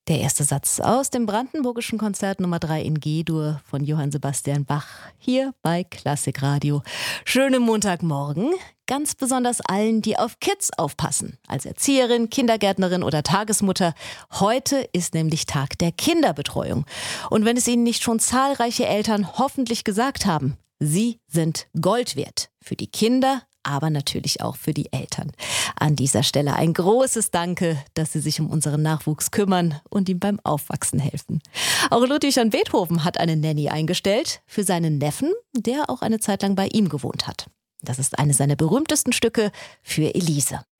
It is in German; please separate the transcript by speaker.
Speaker 1: Der erste Satz aus dem Brandenburgischen Konzert Nummer 3 in G-Dur von Johann Sebastian Bach hier bei Klassikradio. Schönen Montagmorgen, ganz besonders allen, die auf Kids aufpassen. Als Erzieherin, Kindergärtnerin oder Tagesmutter. Heute ist nämlich Tag der Kinderbetreuung. Und wenn es Ihnen nicht schon zahlreiche Eltern hoffentlich gesagt haben, Sie sind Gold wert für die Kinder, aber natürlich auch für die Eltern. An dieser Stelle ein großes Danke, dass Sie sich um unseren Nachwuchs kümmern und ihm beim Aufwachsen helfen. Auch Ludwig van Beethoven hat eine Nanny eingestellt für seinen Neffen, der auch eine Zeit lang bei ihm gewohnt hat. Das ist eines seiner berühmtesten Stücke für Elise.